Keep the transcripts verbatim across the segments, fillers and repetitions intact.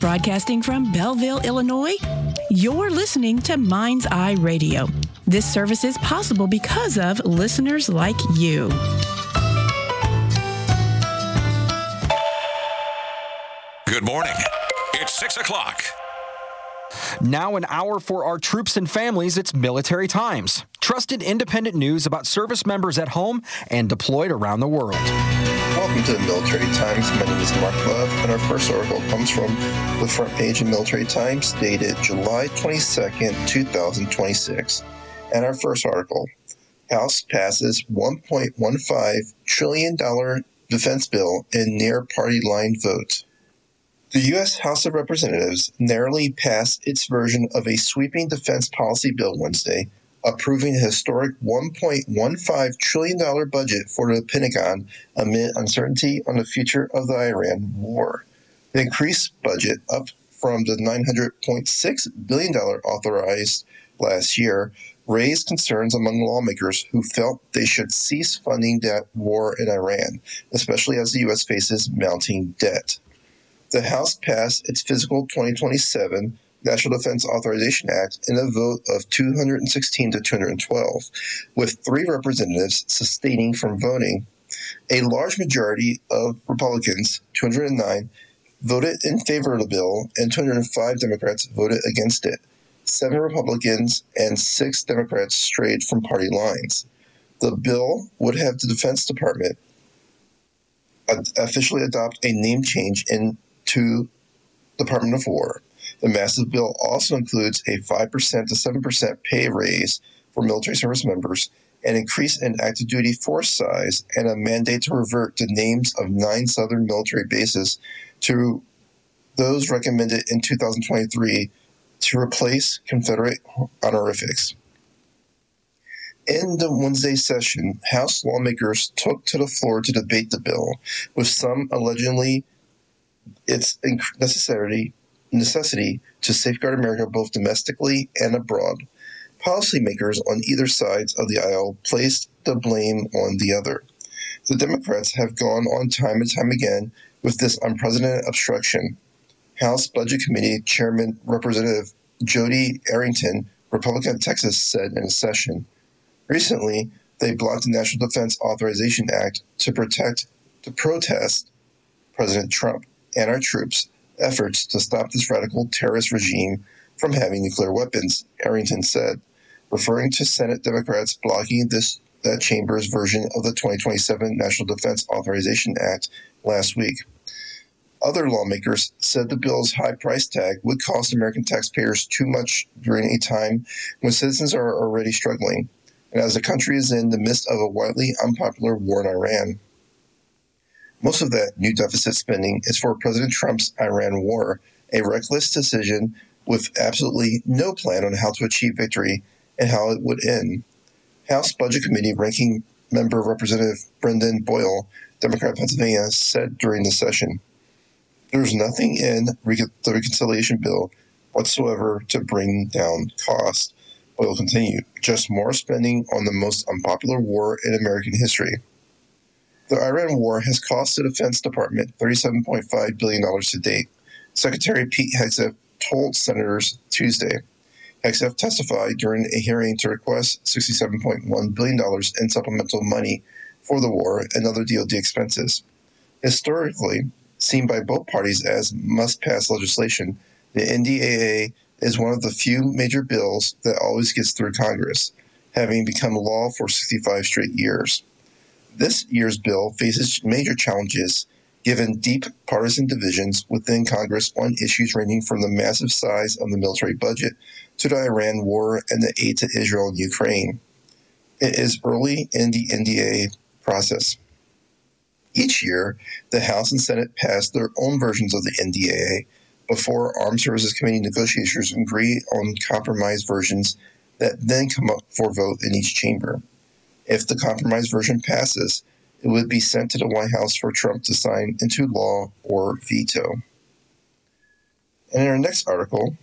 Broadcasting from Belleville, Illinois, you're listening to Mind's Eye Radio. This service is possible because of listeners like you. Good morning. It's six o'clock. Now an hour for our troops and families, it's Military Times. Trusted independent news about service members at home and deployed around the world. Welcome to the Military Times. My name is Mark Love, and our first article comes from the front page of Military Times, dated July twenty-second, twenty twenty-six. And our first article, House passes one point one five trillion dollars defense bill in near party line vote. The U S House of Representatives narrowly passed its version of a sweeping defense policy bill Wednesday, approving a historic one point one five trillion dollars budget for the Pentagon amid uncertainty on the future of the Iran war. The increased budget, up from the nine hundred point six billion dollars authorized last year, raised concerns among lawmakers who felt they should cease funding that war in Iran, especially as the U S faces mounting debt. The House passed its fiscal twenty twenty-seven National Defense Authorization Act in a vote of two hundred sixteen to two hundred twelve, with three representatives sustaining from voting. A large majority of Republicans, two hundred nine, voted in favor of the bill, and two hundred five Democrats voted against it. Seven Republicans and six Democrats strayed from party lines. The bill would have the Defense Department officially adopt a name change into Department of War. The massive bill also includes a five percent to seven percent pay raise for military service members, an increase in active duty force size, and a mandate to revert the names of nine Southern military bases to those recommended in two thousand twenty-three to replace Confederate honorifics. In the Wednesday session, House lawmakers took to the floor to debate the bill, with some allegedly its necessity necessity to safeguard America both domestically and abroad. Policymakers on either side of the aisle placed the blame on the other. The Democrats have gone on time and time again with this unprecedented obstruction. House Budget Committee Chairman Representative Jody Arrington, Republican of Texas, said in a session, recently, they blocked the National Defense Authorization Act to protect, to protest President Trump and our troops' efforts to stop this radical terrorist regime from having nuclear weapons, Arrington said, referring to Senate Democrats blocking this that chamber's version of the twenty twenty-seven National Defense Authorization Act last week. Other lawmakers said the bill's high price tag would cost American taxpayers too much during a time when citizens are already struggling, and as the country is in the midst of a widely unpopular war in Iran. Most of that new deficit spending is for President Trump's Iran war, a reckless decision with absolutely no plan on how to achieve victory and how it would end. House Budget Committee Ranking Member Representative Brendan Boyle, Democrat of Pennsylvania, said during the session, "There's nothing in the reconciliation bill whatsoever to bring down costs," Boyle continued, "just more spending on the most unpopular war in American history." The Iran war has cost the Defense Department thirty-seven point five billion dollars to date. Secretary Pete Hegseth told senators Tuesday. Hegseth testified during a hearing to request sixty-seven point one billion dollars in supplemental money for the war and other D O D expenses. Historically, seen by both parties as must-pass legislation, the N D A A is one of the few major bills that always gets through Congress, having become law for sixty-five straight years. This year's bill faces major challenges, given deep partisan divisions within Congress on issues ranging from the massive size of the military budget to the Iran war and the aid to Israel and Ukraine. It is early in the N D A A process. Each year, the House and Senate pass their own versions of the N D A A before Armed Services Committee negotiators agree on compromise versions that then come up for vote in each chamber. If the compromise version passes, it would be sent to the White House for Trump to sign into law or veto. And in our next article,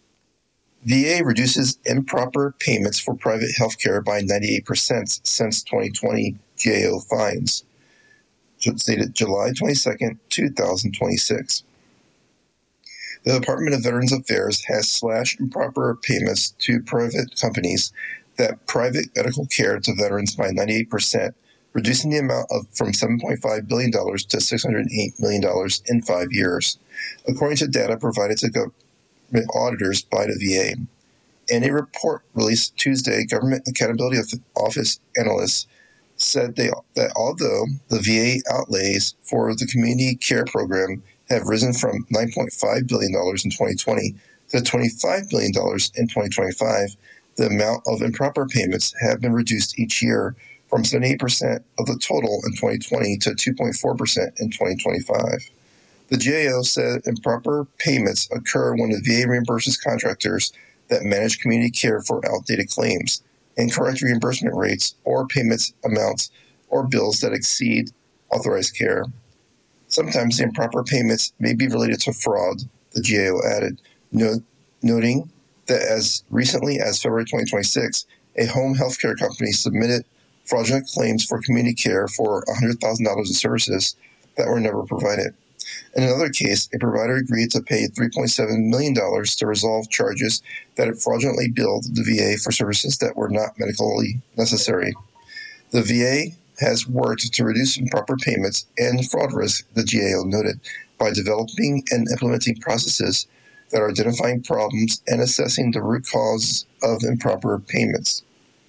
V A reduces improper payments for private health care by ninety-eight percent since twenty twenty G A O fines. Dated July twenty-second, twenty twenty-six. The Department of Veterans Affairs has slashed improper payments to private companies that private medical care to veterans by ninety-eight percent, reducing the amount of from seven point five billion dollars to six hundred eight million dollars in five years, according to data provided to government auditors by the V A. In a report released Tuesday, Government Accountability Office analysts said they, that although the V A outlays for the community care program have risen from nine point five billion dollars in twenty twenty to twenty-five billion dollars in twenty twenty-five, the amount of improper payments have been reduced each year from seventy-eight percent of the total in twenty twenty to two point four percent in twenty twenty-five. The G A O said improper payments occur when the V A reimburses contractors that manage community care for outdated claims, incorrect reimbursement rates, or payments amounts or bills that exceed authorized care. Sometimes the improper payments may be related to fraud, the G A O added, no- noting that as recently as February twenty twenty-six, a home health care company submitted fraudulent claims for community care for one hundred thousand dollars in services that were never provided. In another case, a provider agreed to pay three point seven million dollars to resolve charges that it fraudulently billed the V A for services that were not medically necessary. The V A has worked to reduce improper payments and fraud risk, the G A O noted, by developing and implementing processes that are identifying problems and assessing the root cause of improper payments.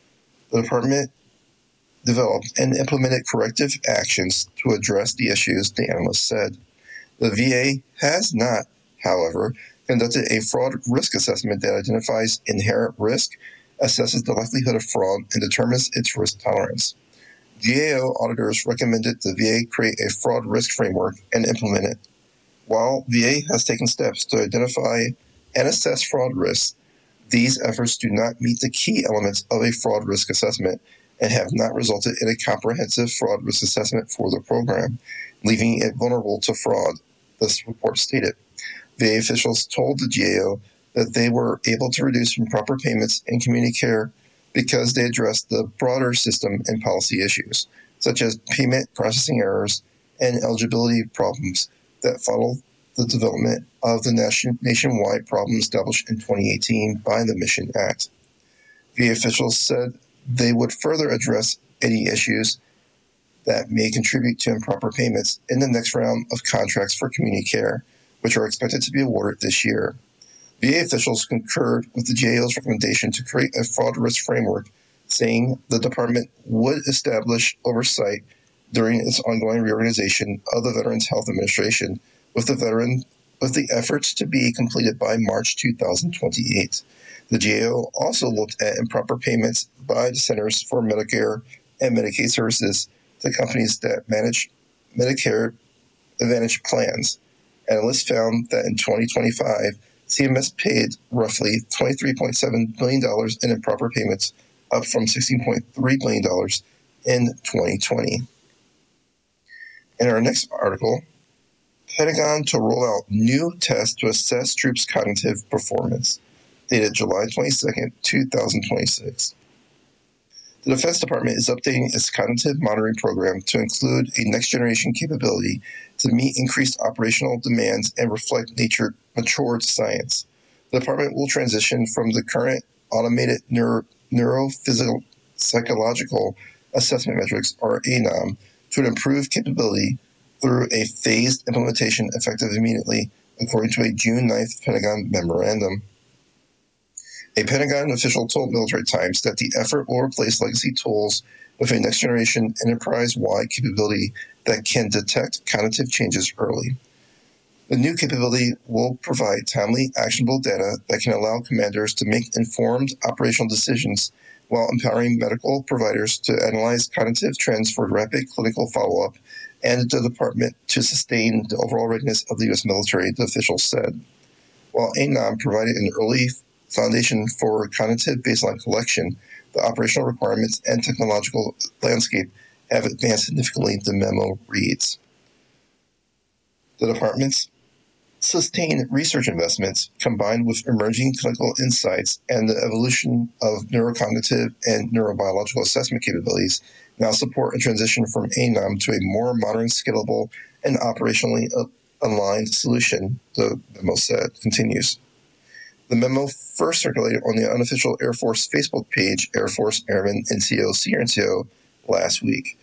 The department developed and implemented corrective actions to address the issues, the analyst said. The V A has not, however, conducted a fraud risk assessment that identifies inherent risk, assesses the likelihood of fraud, and determines its risk tolerance. G A O auditors recommended the V A create a fraud risk framework and implement it. While V A has taken steps to identify and assess fraud risks, these efforts do not meet the key elements of a fraud risk assessment and have not resulted in a comprehensive fraud risk assessment for the program, leaving it vulnerable to fraud, this report stated. V A officials told the G A O that they were able to reduce improper payments in community care because they addressed the broader system and policy issues, such as payment processing errors and eligibility problems that follow the development of the nation- nationwide problem established in twenty eighteen by the Mission Act. V A officials said they would further address any issues that may contribute to improper payments in the next round of contracts for community care, which are expected to be awarded this year. V A officials concurred with the G A O's recommendation to create a fraud risk framework, saying the department would establish oversight during its ongoing reorganization of the Veterans Health Administration, with the veteran with the efforts to be completed by March two thousand twenty-eight. The G A O also looked at improper payments by the Centers for Medicare and Medicaid Services to companies that manage Medicare Advantage plans. Analysts found that in twenty twenty-five, C M S paid roughly twenty-three point seven billion dollars in improper payments, up from sixteen point three billion dollars in twenty twenty. In our next article, Pentagon to roll out new test to assess troops' cognitive performance, dated July twenty-second, twenty twenty-six. The Defense Department is updating its cognitive monitoring program to include a next-generation capability to meet increased operational demands and reflect nature matured science. The department will transition from the current automated neuro, neurophysical psychological assessment metrics, or A N O M, to an improved capability through a phased implementation effective immediately, according to a June ninth Pentagon memorandum. A Pentagon official told Military Times that the effort will replace legacy tools with a next-generation enterprise-wide capability that can detect cognitive changes early. The new capability will provide timely, actionable data that can allow commanders to make informed operational decisions while empowering medical providers to analyze cognitive trends for rapid clinical follow-up and the department to sustain the overall readiness of the U S military, the official said. While A N O M provided an early foundation for cognitive baseline collection, the operational requirements and technological landscape have advanced significantly, the memo reads. The department's sustained research investments, combined with emerging clinical insights and the evolution of neurocognitive and neurobiological assessment capabilities, now support a transition from A N O M to a more modern, scalable, and operationally aligned solution, the memo said, continues. The memo first circulated on the unofficial Air Force Facebook page, Air Force Airman N C O Senior N C O, last week.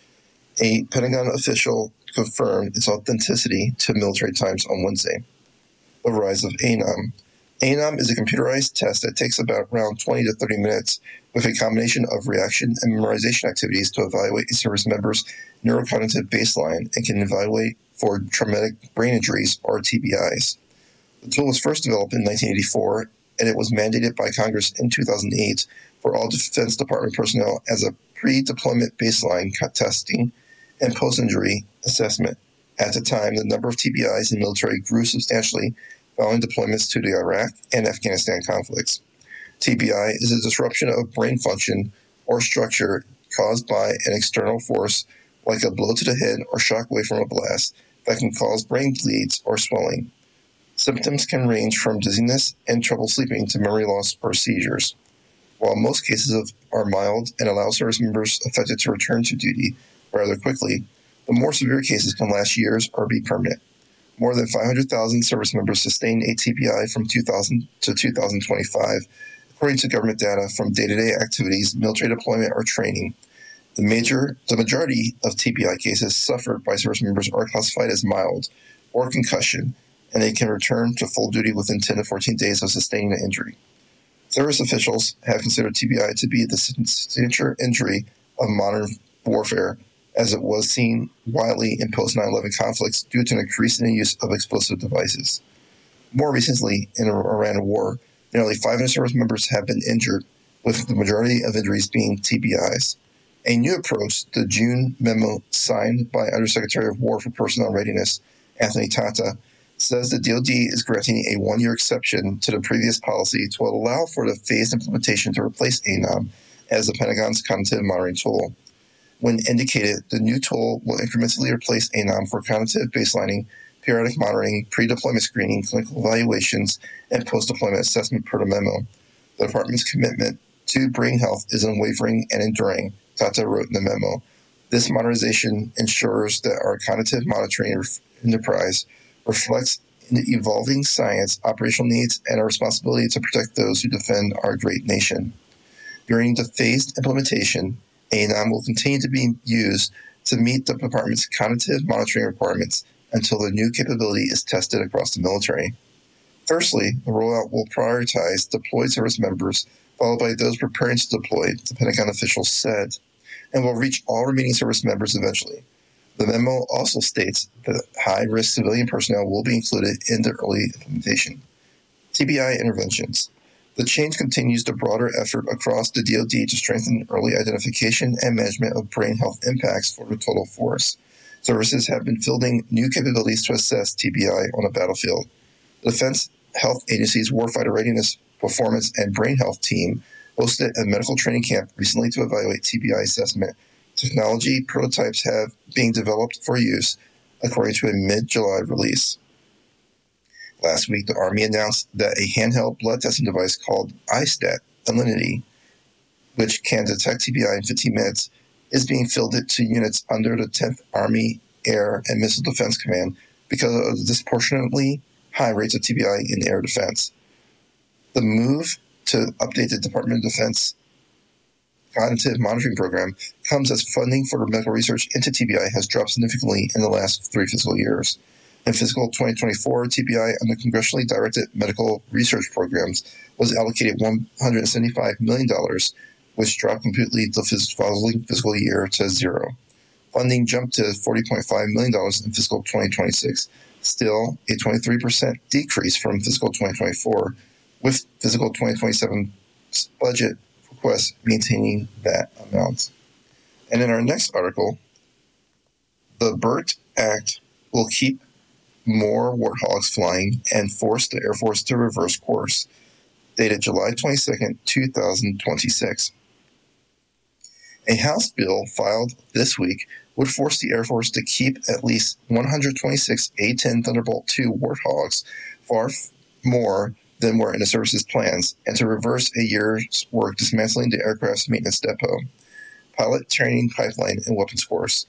A Pentagon official confirmed its authenticity to Military Times on Wednesday. The rise of A N O M. A N O M is a computerized test that takes about around twenty to thirty minutes with a combination of reaction and memorization activities to evaluate a service member's neurocognitive baseline and can evaluate for traumatic brain injuries, or T B Is. The tool was first developed in nineteen eighty-four, and it was mandated by Congress in two thousand eight for all Defense Department personnel as a pre-deployment baseline testing and post-injury assessment. At the time, the number of T B Is in the military grew substantially following deployments to the Iraq and Afghanistan conflicts. T B I is a disruption of brain function or structure caused by an external force like a blow to the head or shock wave from a blast that can cause brain bleeds or swelling. Symptoms can range from dizziness and trouble sleeping to memory loss or seizures. While most cases of, are mild and allow service members affected to return to duty rather quickly, the more severe cases can last years or be permanent. More than five hundred thousand service members sustained a T B I from two thousand to two thousand twenty-five, according to government data from day-to-day activities, military deployment, or training. The major, the majority of T B I cases suffered by service members are classified as mild or concussion, and they can return to full duty within ten to fourteen days of sustaining an injury. Service officials have considered T B I to be the signature injury of modern warfare, as it was seen widely in post nine eleven conflicts due to an increase in the use of explosive devices. More recently, in the Iran war, nearly five hundred service members have been injured, with the majority of injuries being T B Is. A new approach, the June memo signed by Undersecretary of War for Personnel Readiness, Anthony Tata, says the D O D is granting a one-year exception to the previous policy to allow for the phased implementation to replace A N O M as the Pentagon's cognitive monitoring tool. When indicated, the new tool will incrementally replace A N O M for cognitive baselining, periodic monitoring, pre-deployment screening, clinical evaluations, and post-deployment assessment per the memo. The Department's commitment to brain health is unwavering and enduring, Tata wrote in the memo. This modernization ensures that our cognitive monitoring enterprise reflects the evolving science, operational needs, and our responsibility to protect those who defend our great nation. During the phased implementation, A N O M will continue to be used to meet the Department's cognitive monitoring requirements until the new capability is tested across the military. Firstly, the rollout will prioritize deployed service members, followed by those preparing to deploy, the Pentagon officials said, and will reach all remaining service members eventually. The memo also states that high-risk civilian personnel will be included in the early implementation. T B I interventions. The change continues the broader effort across the D O D to strengthen early identification and management of brain health impacts for the total force. Services have been fielding new capabilities to assess T B I on a battlefield. The Defense Health Agency's Warfighter Readiness, Performance, and Brain Health team hosted a medical training camp recently to evaluate T B I assessment. Technology prototypes have being developed for use, according to a mid-July release. Last week, the Army announced that a handheld blood testing device called I STAT Alinity, which can detect T B I in fifteen minutes, is being fielded to units under the tenth Army Air and Missile Defense Command because of the disproportionately high rates of T B I in air defense. The move to update the Department of Defense cognitive monitoring program comes as funding for medical research into T B I has dropped significantly in the last three fiscal years. In fiscal twenty twenty-four, T B I under congressionally directed medical research programs was allocated one hundred seventy-five million dollars, which dropped completely the following fiscal year to zero. Funding jumped to forty point five million dollars in fiscal twenty twenty-six, still a twenty-three percent decrease from fiscal twenty twenty-four, with fiscal twenty twenty-seven budget requests maintaining that amount. And in our next article, the BERT Act will keep more warthogs flying and force the Air Force to reverse course, dated July twenty-second, twenty twenty-six. A House bill filed this week would force the Air Force to keep at least one hundred twenty-six A ten Thunderbolt two Warthogs, far more than were in the service's plans, and to reverse a year's work dismantling the aircraft's maintenance depot, pilot training pipeline, and weapons course.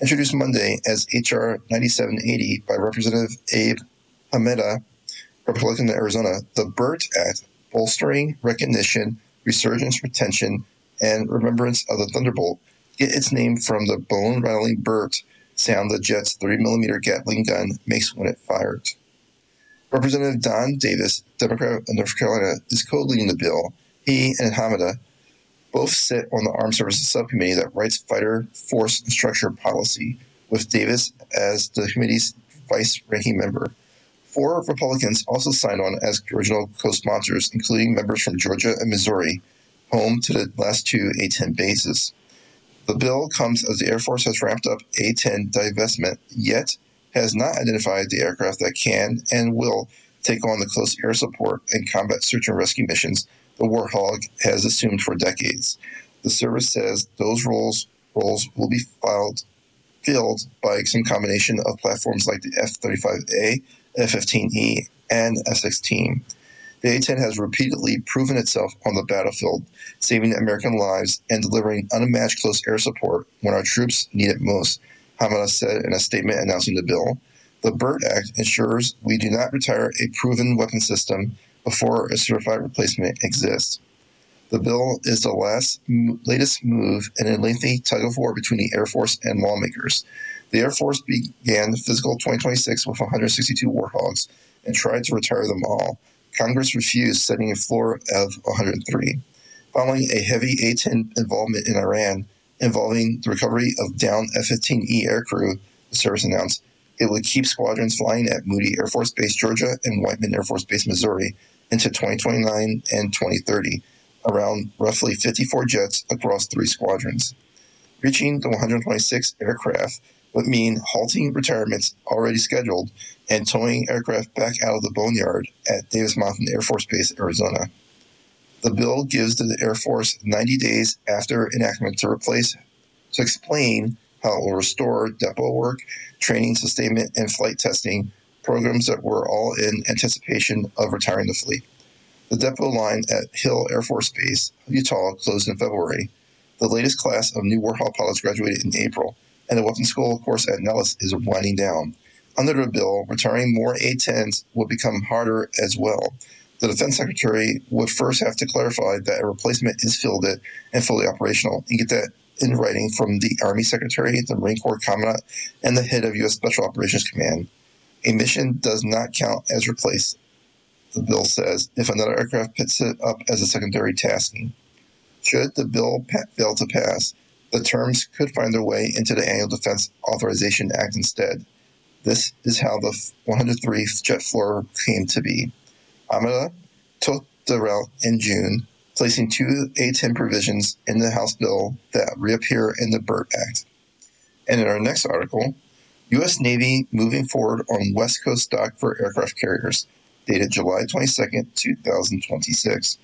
introduced Monday as H R ninety-seven eighty by Representative Abe Hameda, Republican of Arizona, the BURT Act, bolstering recognition, resurgence, retention, and remembrance of the Thunderbolt, get its name from the bone-rattling BURT sound the jet's thirty millimeter Gatling gun makes when it fires. Representative Don Davis, Democrat of North Carolina, is co-leading the bill. He and Hamada both sit on the Armed Services Subcommittee that writes fighter force and structure policy, with Davis as the committee's vice-ranking member. Four Republicans also signed on as original co-sponsors, including members from Georgia and Missouri, home to the last two A ten bases. The bill comes as the Air Force has ramped up A ten divestment, yet has not identified the aircraft that can and will take on the close air support and combat search and rescue missions the Warthog has assumed for decades. The service says those roles roles will be filed, filled by some combination of platforms like the F thirty-five A, F fifteen E, and F sixteen. The A ten has repeatedly proven itself on the battlefield, saving American lives and delivering unmatched close air support when our troops need it most, Hamada said in a statement announcing the bill. The BURT Act ensures we do not retire a proven weapon system before a certified replacement exists. The bill is the last latest move in a lengthy tug-of-war between the Air Force and lawmakers. The Air Force began fiscal twenty twenty-six with one hundred sixty-two Warthogs and tried to retire them all. Congress refused, setting a floor of one hundred three. Following a heavy A ten involvement in Iran, involving the recovery of downed F fifteen E aircrew, the service announced it would keep squadrons flying at Moody Air Force Base, Georgia, and Whiteman Air Force Base, Missouri, into twenty twenty-nine and twenty thirty, around roughly fifty-four jets across three squadrons. Reaching the one hundred twenty-six aircraft would mean halting retirements already scheduled and towing aircraft back out of the boneyard at Davis Mountain Air Force Base, Arizona. The bill gives the Air Force ninety days after enactment to replace, to explain how it will restore depot work, training, sustainment, and flight testing, programs that were all in anticipation of retiring the fleet. The depot line at Hill Air Force Base, Utah, closed in February. The latest class of new Warthog pilots graduated in April, and the weapons school course at Nellis is winding down. Under the bill, retiring more A tens would become harder as well. The Defense Secretary would first have to clarify that a replacement is fielded and fully operational, and get that in writing from the Army Secretary, the Marine Corps Commandant, and the head of U S Special Operations Command. A mission does not count as replaced, the bill says, if another aircraft picks it up as a secondary tasking. Should the bill pa- fail to pass, the terms could find their way into the Annual Defense Authorization Act instead. This is how the one hundred three jet floor came to be. Amada took the route in June, placing two A ten provisions in the House bill that reappear in the BURT Act. And in our next article, U S Navy moving forward on West Coast dock for aircraft carriers, dated July twenty-second, twenty twenty-six.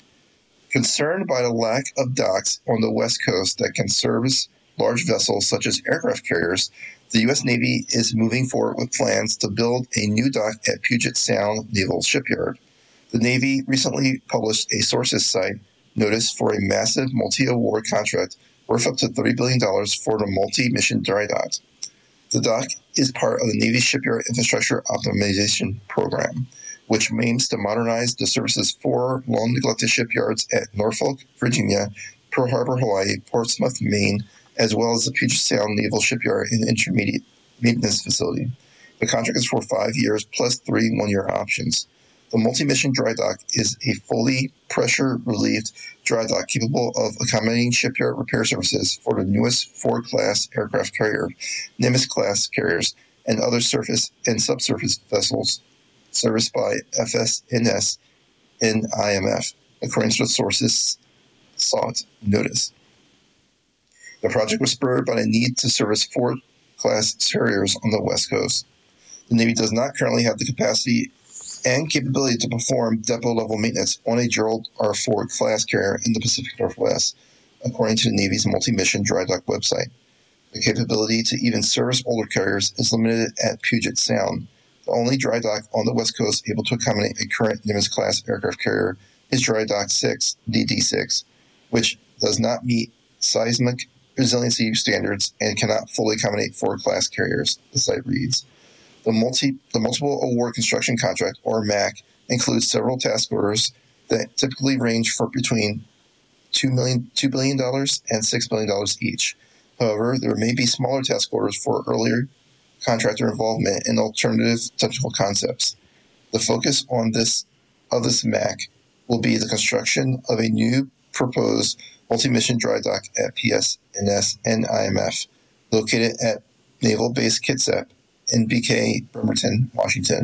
Concerned by the lack of docks on the West Coast that can service large vessels such as aircraft carriers, the U S Navy is moving forward with plans to build a new dock at Puget Sound Naval Shipyard. The Navy recently published a sources site notice for a massive multi-award contract worth up to thirty billion dollars for the multi-mission dry dock. The dock is part of the Navy's Shipyard Infrastructure Optimization Program, which aims to modernize the service's four long-neglected shipyards at Norfolk, Virginia, Pearl Harbor, Hawaii, Portsmouth, Maine, as well as the Puget Sound Naval Shipyard and Intermediate Maintenance Facility. The contract is for five years plus three one-year options. The multi-mission dry dock is a fully pressure-relieved dry dock capable of accommodating shipyard repair services for the newest Ford-class aircraft carrier, Nimitz-class carriers, and other surface and subsurface vessels serviced by F S N S and I M F, according to the sources sought notice. The project was spurred by the need to service Ford-class carriers on the West Coast. The Navy does not currently have the capacity and capability to perform depot-level maintenance on a Gerald R. Ford class carrier in the Pacific Northwest, according to the Navy's multi-mission dry dock website. The capability to even service older carriers is limited at Puget Sound. The only dry dock on the West Coast able to accommodate a current Nimitz-class aircraft carrier is Dry Dock six, D D six, which does not meet seismic resiliency standards and cannot fully accommodate four class carriers, the site reads. The multi the multiple award construction contract, or M A C, includes several task orders that typically range for between two million, two billion dollars and six billion dollars each. However, there may be smaller task orders for earlier contractor involvement in alternative technical concepts. The focus on this of this M A C will be the construction of a new proposed multi-mission dry dock at P S N S N I M F, located at Naval Base Kitsap in B K Bremerton, Washington.